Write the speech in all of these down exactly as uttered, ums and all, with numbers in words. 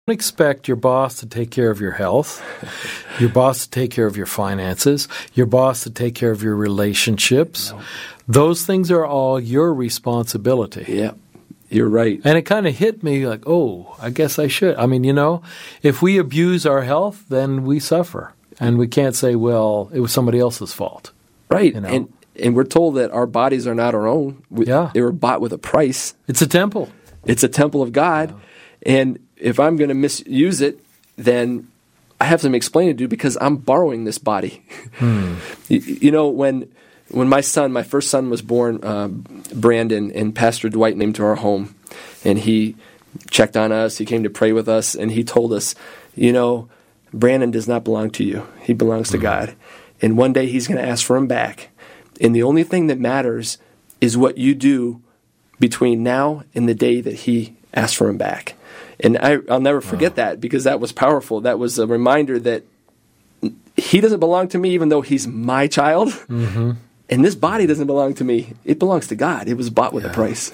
Don't expect your boss to take care of your health, your boss to take care of your finances, your boss to take care of your relationships. No. Those things are all your responsibility. Yeah, you're right. And it kind of hit me like, oh, I guess I should. I mean, you know, if we abuse our health, then we suffer. And we can't say, well, it was somebody else's fault. Right. You know? And and we're told that our bodies are not our own. We, yeah. They were bought with a price. It's a temple. It's a temple of God. Yeah. And if I'm going to misuse it, then I have something explaining to do because I'm borrowing this body. Hmm. you, you know, when when my son, my first son was born, uh, Brandon, and Pastor Dwight named to our home, and he checked on us, he came to pray with us, and he told us, you know, Brandon does not belong to you. He belongs to hmm. God. And one day he's going to ask for him back. And the only thing that matters is what you do between now and the day that he asks for him back. And I, I'll never forget wow. that because that was powerful. That was a reminder that he doesn't belong to me even though he's my child. Mm-hmm. And this body doesn't belong to me. It belongs to God. It was bought with yeah. a price.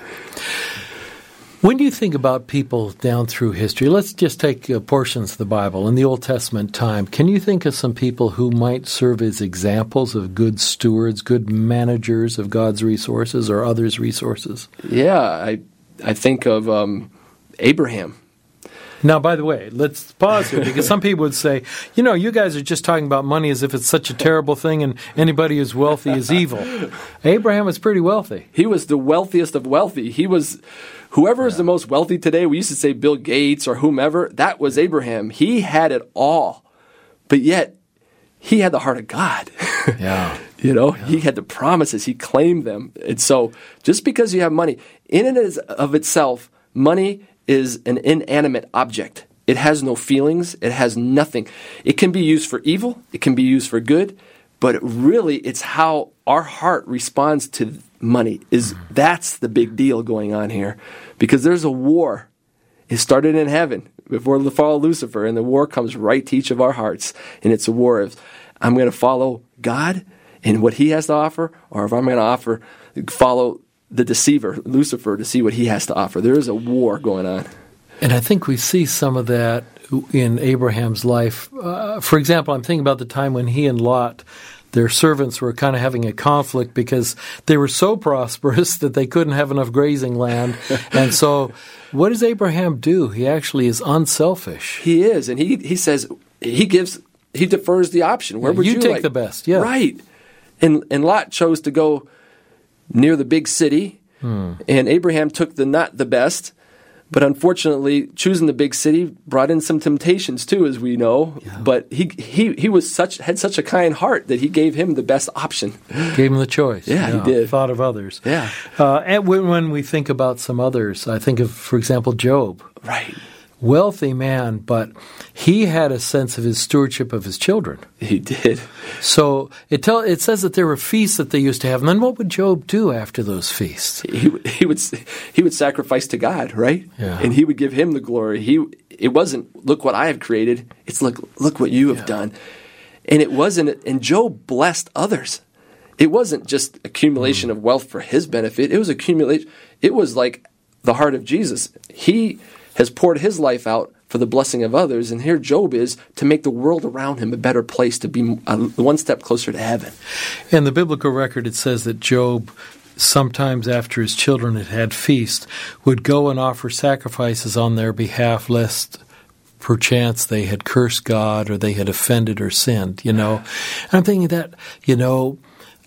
When do you think about people down through history? Let's just take uh, portions of the Bible. In the Old Testament time, can you think of some people who might serve as examples of good stewards, good managers of God's resources or others' resources? Yeah, I I think of um, Abraham. Now, by the way, let's pause here because some people would say, you know, you guys are just talking about money as if it's such a terrible thing and anybody who's wealthy is evil. Abraham was pretty wealthy. He was the wealthiest of wealthy. He was, whoever yeah. is the most wealthy today, we used to say Bill Gates or whomever, that was Abraham. He had it all, but yet he had the heart of God. Yeah. You know, yeah. he had the promises. He claimed them. And so just because you have money, in and of itself, money is an inanimate object. It has no feelings. It has nothing. It can be used for evil. It can be used for good. But really, it's how our heart responds to money. Is mm-hmm. That's the big deal going on here. Because there's a war. It started in heaven before the fall of Lucifer. And the war comes right to each of our hearts. And it's a war of, I'm going to follow God and what he has to offer, or if I'm going to offer, follow the deceiver, Lucifer, to see what he has to offer. There is a war going on. And I think we see some of that in Abraham's life. Uh, for example, I'm thinking about the time when he and Lot, their servants, were kind of having a conflict because they were so prosperous that they couldn't have enough grazing land. And so what does Abraham do? He actually is unselfish. He is. And he, he says, he gives, he defers the option. Where yeah, would you, you take like? the best? Yeah. Right. And, and Lot chose to go near the big city, hmm. and Abraham took the not the best, but unfortunately, choosing the big city brought in some temptations too, as we know. Yeah. But he he he was such had such a kind heart that he gave him the best option. Gave him the choice. Yeah, yeah. he did. Thought of others. Yeah. Uh, and when, when we think about some others, I think of, for example, Job. Right. Wealthy man, but he had a sense of his stewardship of his children. He did. So it tell it says that there were feasts that they used to have. And then what would Job do after those feasts? He, he would he would sacrifice to God, right? Yeah. And he would give him the glory. He it wasn't look what I have created. It's look look what you have yeah. done. And it wasn't. And Job blessed others. It wasn't just accumulation mm. of wealth for his benefit. It was accumulation. It was like the heart of Jesus. He has poured his life out for the blessing of others, and here Job is to make the world around him a better place, to be one step closer to heaven. In the biblical record, it says that Job, sometimes after his children had had feast, would go and offer sacrifices on their behalf, lest perchance they had cursed God or they had offended or sinned, you know. And I'm thinking that, you know,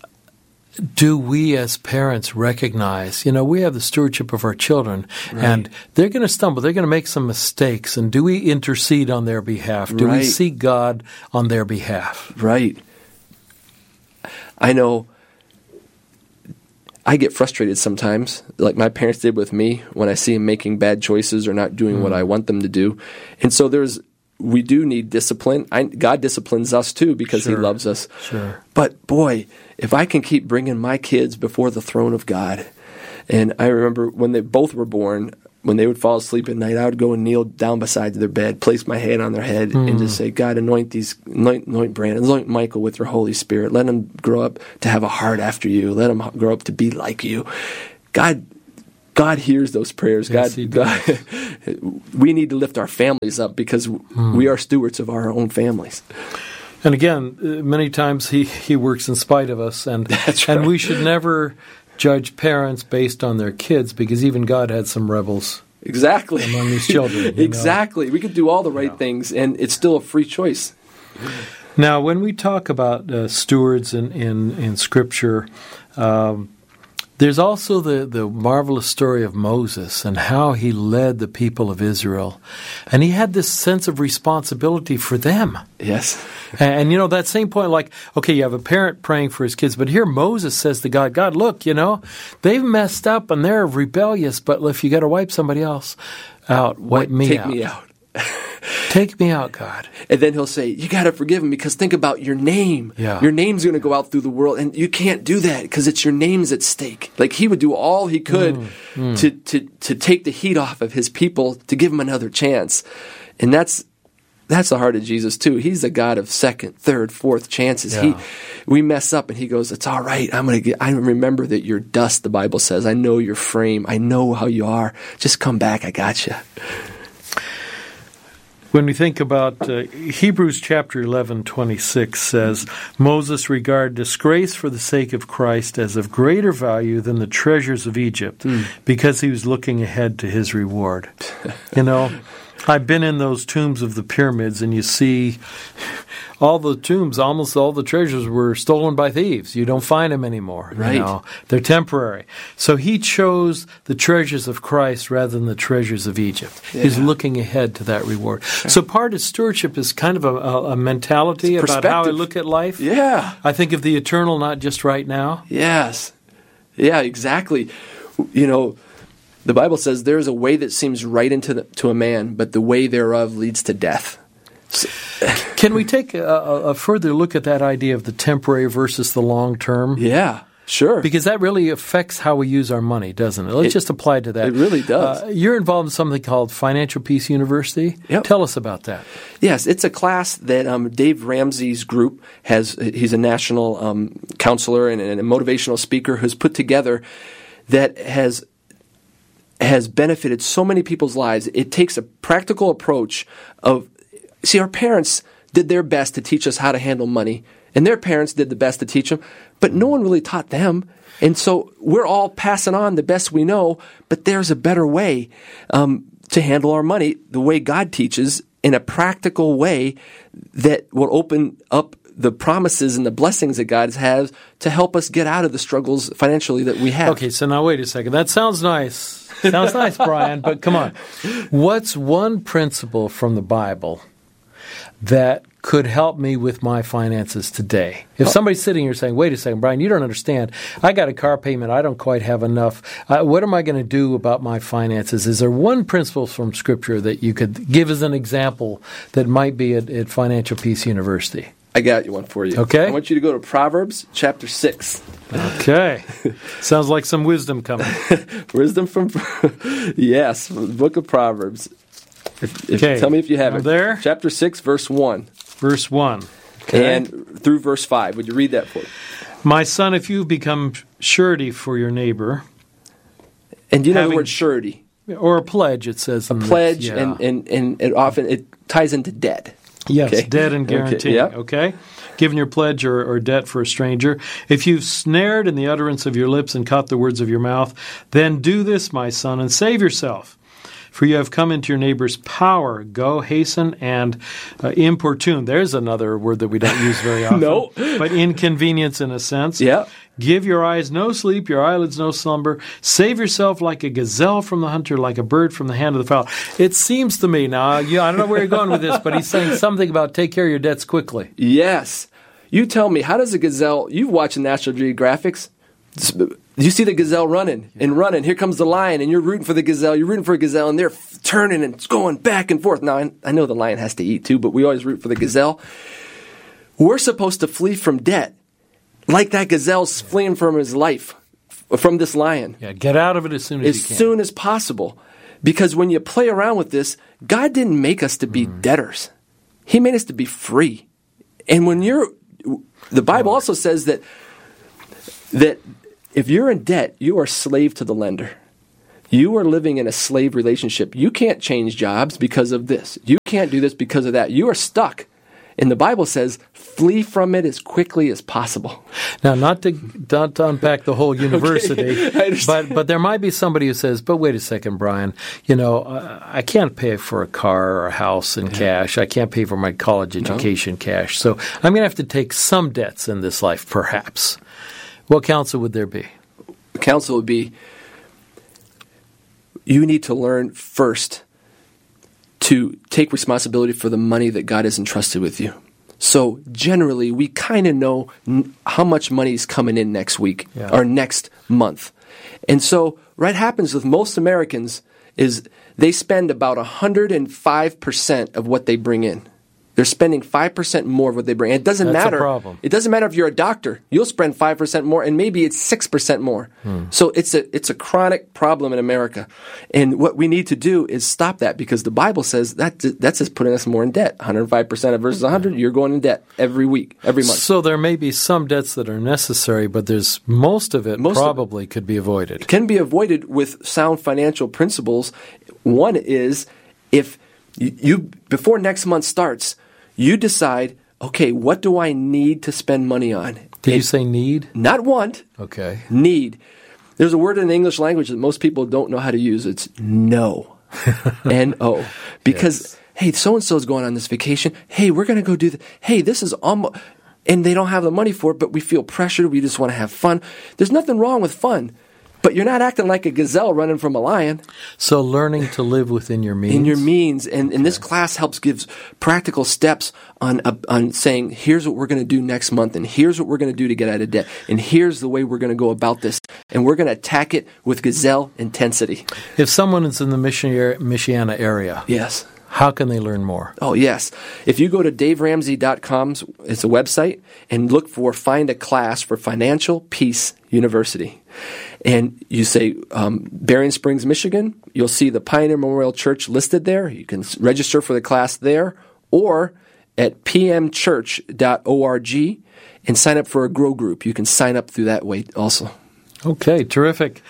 do we as parents recognize, you know, we have the stewardship of our children, right. and they're going to stumble, they're going to make some mistakes, and do we intercede on their behalf? Do right. we seek God on their behalf? Right. I know I get frustrated sometimes, like my parents did with me, when I see them making bad choices or not doing mm. what I want them to do. And so there's we do need discipline. I, God disciplines us too because sure. he loves us. Sure. But boy, if I can keep bringing my kids before the throne of God, and I remember when they both were born, when they would fall asleep at night, I would go and kneel down beside their bed, place my hand on their head, mm. and just say, God, anoint these, anoint, anoint Brandon, anoint Michael with your Holy Spirit. Let them grow up to have a heart after you. Let them grow up to be like you. God God hears those prayers. Yes, God, he God we need to lift our families up because hmm. we are stewards of our own families. And again, many times he, he works in spite of us, and That's right. and we should never judge parents based on their kids, because even God had some rebels. Exactly. Among these children. Exactly. Know? We could do all the right yeah. things, and it's still a free choice. Now, when we talk about uh, stewards in, in, in Scripture, um, there's also the, the marvelous story of Moses and how he led the people of Israel. And he had this sense of responsibility for them. Yes. And, and, you know, that same point, like, okay, you have a parent praying for his kids, but here Moses says to God, God, look, you know, they've messed up and they're rebellious, but if you got to wipe somebody else out, wipe me Take out. me out. Take me out, God. And then he'll say, you got to forgive him because think about your name. Yeah. Your name's going to go out through the world, and you can't do that because it's your name's at stake. Like he would do all he could mm, mm. To, to, to take the heat off of his people, to give them another chance. And that's that's the heart of Jesus too. He's a God of second, third, fourth chances. Yeah. He, we mess up and he goes, it's all right. I'm going to get, I remember that you're dust, the Bible says. I know your frame. I know how you are. Just come back. I got you. When we think about uh, Hebrews chapter eleven twenty-six says, Moses regarded disgrace for the sake of Christ as of greater value than the treasures of Egypt, mm. because he was looking ahead to his reward. You know, I've been in those tombs of the pyramids, and you see all the tombs, almost all the treasures were stolen by thieves. You don't find them anymore. Right. You know? They're temporary. So he chose the treasures of Christ rather than the treasures of Egypt. Yeah. He's looking ahead to that reward. So part of stewardship is kind of a, a, a mentality about how I look at life. Yeah. I think of the eternal, not just right now. Yes. Yeah, exactly. You know, the Bible says there is a way that seems right into the, to a man, but the way thereof leads to death. So, can we take a, a further look at that idea of the temporary versus the long term? Yeah, sure. Because that really affects how we use our money, doesn't it? Let's it, just apply to that. It really does. Uh, you're involved in something called Financial Peace University. Yep. Tell us about that. Yes, it's a class that um, Dave Ramsey's group has. He's a national um, counselor and, and a motivational speaker who's put together that has has benefited so many people's lives. It takes a practical approach of, see, our parents did their best to teach us how to handle money, and their parents did the best to teach them, but no one really taught them. And so we're all passing on the best we know, but there's a better way um, to handle our money, the way God teaches, in a practical way that will open up the promises and the blessings that God has to help us get out of the struggles financially that we have. Okay, so now wait a second. That sounds nice. Sounds nice, Brian, but come on. What's one principle from the Bible that could help me with my finances today? If somebody's sitting here saying, wait a second, Brian, you don't understand. I got a car payment. I don't quite have enough. Uh, what am I going to do about my finances? Is there one principle from Scripture that you could give as an example that might be at, at Financial Peace University? I got you one for you. Okay. I want you to go to Proverbs chapter six. Okay. Sounds like some wisdom coming. Wisdom from, yes, from the book of Proverbs. If, if, okay. Tell me if you have I'm it. There. Chapter six, verse one. Verse one. Okay. And through verse five. Would you read that for me? My son, if you've become surety for your neighbor. And do you know having, the word surety? Or a pledge, it says. A pledge, this, yeah. and, and, and it often it ties into debt. Yes, okay. debt and guarantee. Okay, yeah. okay? Giving your pledge or, or debt for a stranger. If you've snared in the utterance of your lips and caught the words of your mouth, then do this, my son, and save yourself. For you have come into your neighbor's power. Go, hasten, and uh, importune. There's another word that we don't use very often. No. But inconvenience in a sense. Yeah. Give your eyes no sleep, your eyelids no slumber. Save yourself like a gazelle from the hunter, like a bird from the hand of the fowler. It seems to me now, you, I don't know where you're going with this, but he's saying something about take care of your debts quickly. Yes. You tell me, how does a gazelle, you've watched National Geographics, you see the gazelle running and running. Here comes the lion, and you're rooting for the gazelle. You're rooting for a gazelle, and they're f- turning and going back and forth. Now, I, I know the lion has to eat too, but we always root for the gazelle. We're supposed to flee from debt like that gazelle's fleeing from his life, from this lion. Yeah, get out of it as soon as, as you can. As soon as possible. Because when you play around with this, God didn't make us to be mm. debtors. He made us to be free. And when you're, the Bible also says that that if you're in debt, you are slave to the lender. You are living in a slave relationship. You can't change jobs because of this. You can't do this because of that. You are stuck. And the Bible says, flee from it as quickly as possible. Now, not to, not to unpack the whole university, okay, but but there might be somebody who says, but wait a second, Brian, you know, uh, I can't pay for a car or a house in yeah. cash. I can't pay for my college education no. cash. So I'm going to have to take some debts in this life, perhaps. What counsel would there be? The counsel would be, you need to learn first to take responsibility for the money that God has entrusted with you. So generally, we kind of know n- how much money is coming in next week yeah. or next month. And so what happens with most Americans is they spend about one hundred five percent of what they bring in. They're spending five percent more of what they bring. And it doesn't That's matter. a problem. It doesn't matter if you're a doctor. You'll spend five percent more, and maybe it's six percent more. Hmm. So it's a it's a chronic problem in America. And what we need to do is stop that, because the Bible says that that's just putting us more in debt. one hundred five percent of versus one hundred, you're going in debt every week, every month. So there may be some debts that are necessary, but there's most of it most probably of it could be avoided. It can be avoided with sound financial principles. One is if you, you before next month starts, you decide, okay, what do I need to spend money on? Did and you say need? Not want. Okay. Need. There's a word in the English language that most people don't know how to use. It's no. N O. Because, yes. hey, so-and-so is going on this vacation. Hey, we're going to go do that. Hey, this is almost... And they don't have the money for it, but we feel pressured. We just want to have fun. There's nothing wrong with fun. But you're not acting like a gazelle running from a lion. So learning to live within your means. In your means. And, okay. and this class helps gives practical steps on uh, on saying, here's what we're going to do next month, and here's what we're going to do to get out of debt, and here's the way we're going to go about this. And we're going to attack it with gazelle intensity. If someone is in the Michiana area, yes, how can they learn more? Oh, yes. If you go to dave ramsey dot com, it's a website, and look for Find a Class for Financial Peace University. And you say um, Berrien Springs, Michigan, you'll see the Pioneer Memorial Church listed there. You can register for the class there, or at p m church dot org and sign up for a grow group. You can sign up through that way also. Okay, terrific.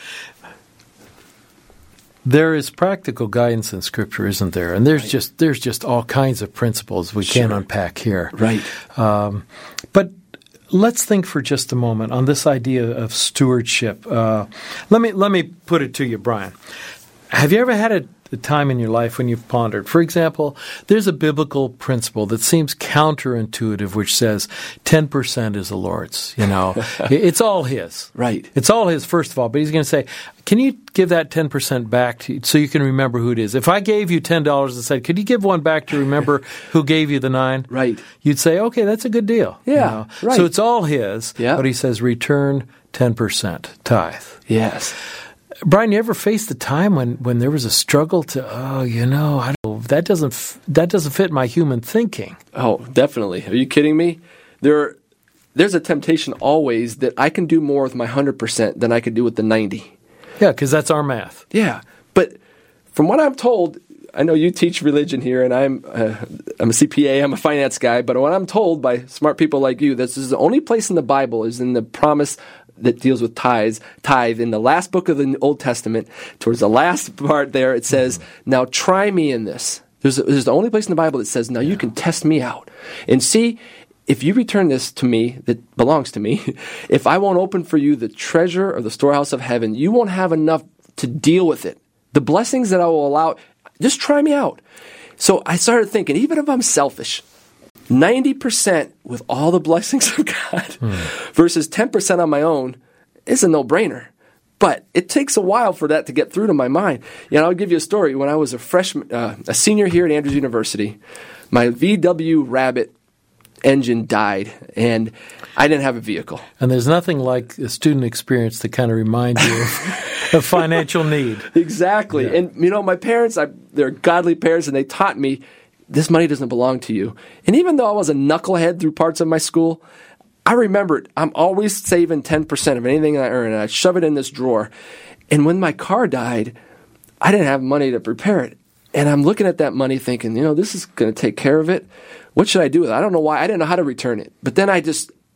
There is practical guidance in Scripture, isn't there? And there's right. just there's just all kinds of principles we sure. can't unpack here. Right. Um, but let's think for just a moment on this idea of stewardship. Uh, let me let me put it to you, Brian. Have you ever had a, a time in your life when you've pondered? For example, there's a biblical principle that seems counterintuitive, which says ten percent is the Lord's. You know, it's all His. Right. It's all His, first of all. But He's going to say, can you give that ten percent back to you so you can remember who it is? If I gave you ten dollars and said, could you give one back to remember who gave you the nine? Right. You'd say, okay, that's a good deal. Yeah, you know? right. So it's all His, yeah. but He says return ten percent, tithe. Yes. Brian, you ever faced a time when, when there was a struggle to, oh, you know, I don't, that doesn't f- that doesn't fit my human thinking? Oh, definitely. Are you kidding me? There, there's a temptation always that I can do more with my one hundred percent than I could do with the ninety. Yeah, because that's our math. Yeah, but from what I'm told, I know you teach religion here, and I'm uh, I'm a C P A, I'm a finance guy, but what I'm told by smart people like you, this is the only place in the Bible is in the promise that deals with tithes, tithe. In the last book of the Old Testament, towards the last part there, it says, now try me in this. There's, a, there's the only place in the Bible that says, now you can test me out. And see, if you return this to me that belongs to me, if I won't open for you the treasure of the storehouse of heaven, you won't have enough to deal with it. The blessings that I will allow, just try me out. So I started thinking, even if I'm selfish, ninety percent with all the blessings of God hmm. versus ten percent on my own is a no-brainer. But it takes a while for that to get through to my mind. You know, I'll give you a story. When I was a freshman, uh, a senior here at Andrews University, my V W Rabbit engine died, and I didn't have a vehicle. And there's nothing like a student experience to kind of remind you of, of financial need. Exactly. Yeah. And, you know, my parents, I, they're godly parents, and they taught me, this money doesn't belong to you. And even though I was a knucklehead through parts of my school, I remembered I'm always saving ten percent of anything I earn, and I shove it in this drawer. And when my car died, I didn't have money to repair it. And I'm looking at that money thinking, you know, this is going to take care of it. What should I do with it? I don't know why. I didn't know how to return it. But then I just,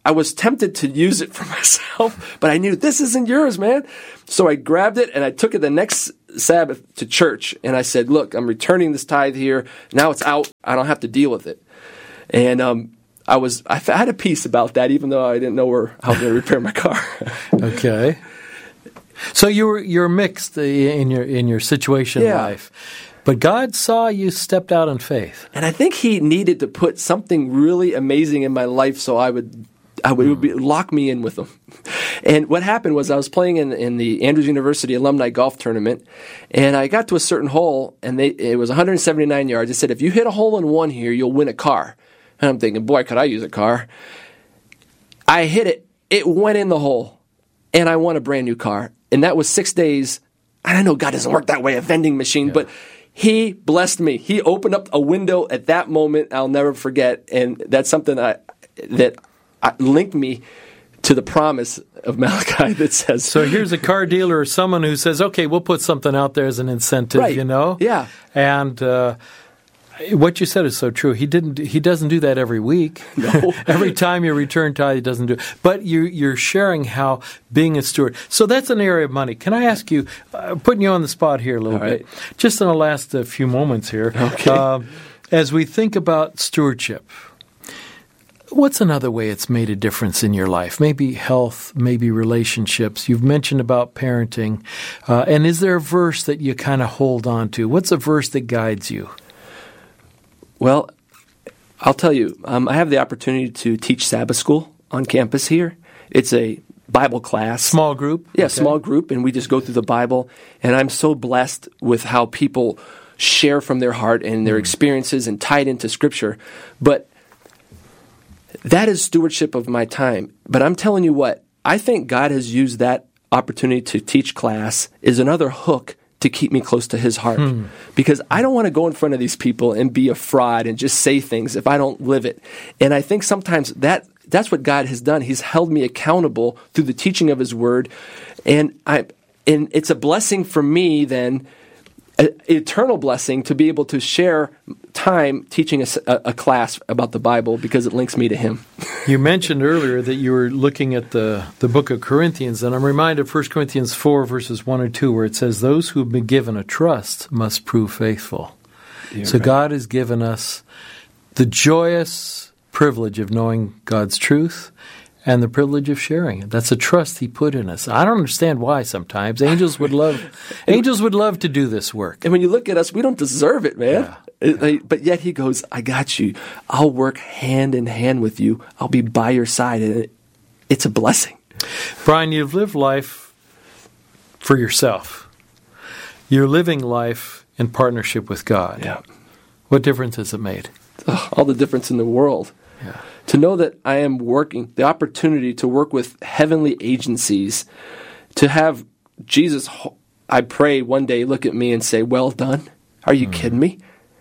I was tempted to use it for myself, but I knew this isn't yours, man. So I grabbed it and I took it the next Sabbath to church. And I said, look, I'm returning this tithe here. Now it's out. I don't have to deal with it. And um, I was I had a peace about that, even though I didn't know where I was going to repair my car. Okay. So you were you're mixed in your in your situation Yeah. in life. But God saw you stepped out in faith. And I think he needed to put something really amazing in my life so I would I would, it would be, lock me in with him. And what happened was I was playing in, in the Andrews University Alumni Golf Tournament, and I got to a certain hole, and they, it was one hundred seventy-nine yards. It said, if you hit a hole in one here, you'll win a car. And I'm thinking, boy, could I use a car? I hit it. It went in the hole, and I won a brand new car. And that was six days. And I know God doesn't work that way, a vending machine, yeah. but he blessed me. He opened up a window at that moment I'll never forget, and that's something I, that I, linked me to the promise of Malachi that says... So here's a car dealer or someone who says, okay, we'll put something out there as an incentive, right. you know? Yeah. And uh, what you said is so true. He didn't. He doesn't do that every week. No. Every time you return tithe, he doesn't do it. But you, you're sharing how being a steward. So that's an area of money. Can I ask you, uh, putting you on the spot here a little All bit, right. just in the last uh, few moments here, okay. uh, as we think about stewardship, what's another way it's made a difference in your life? Maybe health, maybe relationships. You've mentioned about parenting. Uh, and is there a verse that you kind of hold on to? What's a verse that guides you? Well, I'll tell you, um, I have the opportunity to teach Sabbath school on campus here. It's a Bible class. Small group? Yeah, Okay. Small group, and we just go through the Bible. And I'm so blessed with how people share from their heart and their mm. experiences and tie it into Scripture. But that is stewardship of my time. But I'm telling you what, I think God has used that opportunity to teach class is another hook to keep me close to his heart. Hmm. Because I don't want to go in front of these people and be a fraud and just say things if I don't live it. And I think sometimes that that's what God has done. He's held me accountable through the teaching of his word. And I and it's a blessing for me then, an eternal blessing to be able to share time teaching a, a class about the Bible because it links me to him. You mentioned earlier that you were looking at the, the book of Corinthians, and I'm reminded of First Corinthians four, verses one and two, where it says, those who have been given a trust must prove faithful. You're so right. God has given us the joyous privilege of knowing God's truth and the privilege of sharing it. That's a trust he put in us. I don't understand why sometimes. Angels would love angels would love to do this work. And when you look at us, we don't deserve it, man. Yeah. It, like, but yet he goes, I got you. I'll work hand in hand with you. I'll be by your side. And it, it's a blessing. Brian, you've lived life for yourself. You're living life in partnership with God. Yeah. What difference has it made? Oh, all the difference in the world. Yeah. To know that I am working, the opportunity to work with heavenly agencies, to have Jesus, I pray one day, look at me and say, well done. Are you mm. kidding me?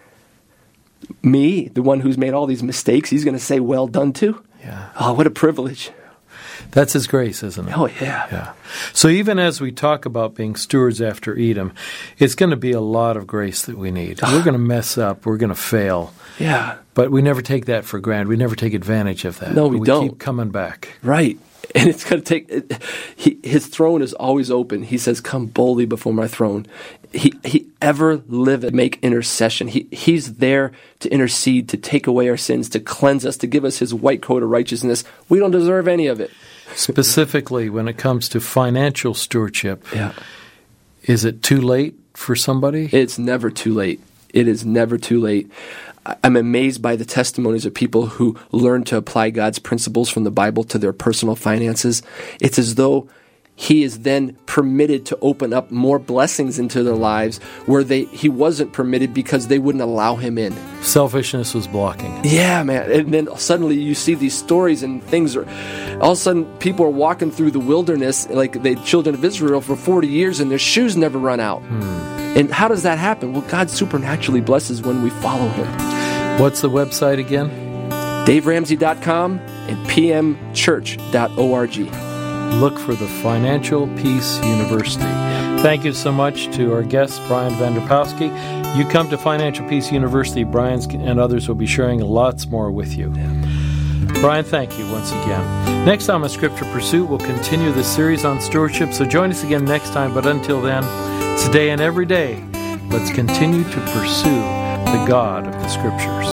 Me, the one who's made all these mistakes, he's going to say, well done too? Yeah. Oh, what a privilege. That's his grace, isn't it? Oh, yeah. Yeah. So even as we talk about being stewards after Edom, it's going to be a lot of grace that we need. We're going to mess up. We're going to fail. Yeah. But we never take that for granted. We never take advantage of that. No, we, we don't. keep coming back. Right. And it's going to take, it, he, his throne is always open. He says, come boldly before my throne. He he ever liveth, make intercession. He He's there to intercede, to take away our sins, to cleanse us, to give us his white coat of righteousness. We don't deserve any of it. Specifically, when it comes to financial stewardship, yeah. is it too late for somebody? It's never too late. It is never too late. I'm amazed by the testimonies of people who learn to apply God's principles from the Bible to their personal finances. It's as though he is then permitted to open up more blessings into their lives where they he wasn't permitted because they wouldn't allow him in. Selfishness was blocking. Yeah, man. And then suddenly you see these stories and things are, all of a sudden people are walking through the wilderness like the children of Israel for forty years and their shoes never run out. Hmm. And how does that happen? Well, God supernaturally blesses when we follow him. What's the website again? Dave Ramsey dot com and p m church dot org. Look for the Financial Peace University. Thank you so much to our guest, Brian Vanderpowski. You come to Financial Peace University, Brian and others will be sharing lots more with you. Brian, thank you once again. Next time on Scripture Pursuit, we'll continue this series on stewardship, so join us again next time. But until then, today and every day, let's continue to pursue the God of the Scriptures.